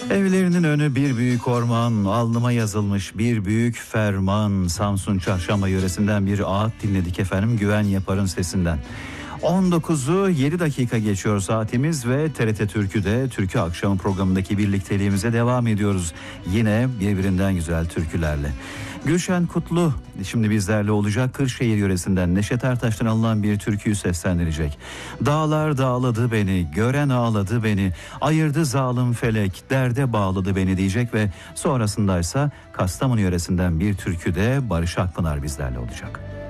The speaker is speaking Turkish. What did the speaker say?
Evlerinin önü bir büyük orman, alnıma yazılmış bir büyük ferman. Samsun Çarşamba yöresinden bir ağıt dinledik efendim, Güven Yapar'ın sesinden. 19'u 7 dakika geçiyor saatimiz ve TRT Türkü'de Türkü Akşamı programındaki birlikteliğimize devam ediyoruz. Yine birbirinden güzel türkülerle. Gülşen Kutlu şimdi bizlerle olacak. Kırşehir yöresinden Neşet Ertaş'tan alınan bir türküyü seslendirecek. Dağlar dağladı beni, gören ağladı beni, ayırdı zalim felek, derde bağladı beni diyecek ve sonrasındaysa Kastamonu yöresinden bir türkü de Barış Akpınar bizlerle olacak.